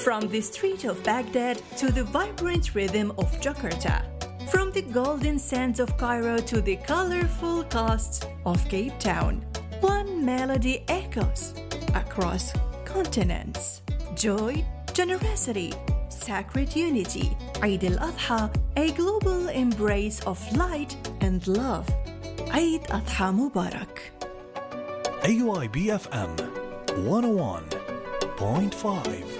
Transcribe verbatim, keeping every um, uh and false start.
From the street of Baghdad to the vibrant rhythm of Jakarta, from the golden sands of Cairo to the colorful coasts of Cape Town, one melody echoes across continents. Joy, generosity, sacred unity. Eid al-Adha, a global embrace of light and love. Eid Adha Mubarak. A U I B F M one oh one point five